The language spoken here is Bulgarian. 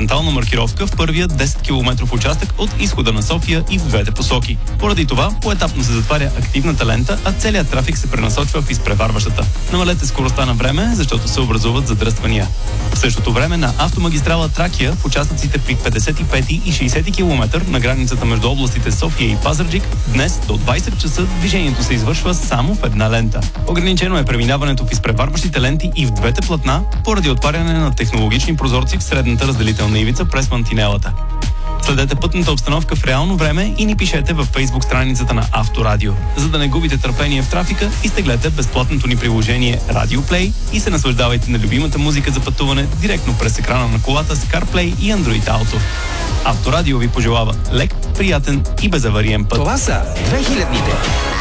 хоризонтална маркировка в първия 10 км участък от изхода на София и в двете посоки. Поради това, поетапно се затваря активната лента, а целият трафик се пренасочва в изпреварващата. Намалете скоростта на време, защото се образуват задръствания. В същото време на автомагистрала Тракия в участъците при 55 и 60 км на границата между областите София и Пазарджик днес до 20 часа движението се извършва само в една лента. Ограничено е преминаването в изпреварващите ленти и в двете платна поради отваряне на технологични прозорци в средната разделителна ивица през мантинелата. Следете пътната обстановка в реално време и ни пишете във Facebook страницата на Авторадио. За да не губите търпение в трафика, изтеглете безплатното ни приложение Radio Play и се наслаждавайте на любимата музика за пътуване директно през екрана на колата с CarPlay и Android Auto. Авторадио ви пожелава лек, приятен и безавариен път. Това са 2000-ните.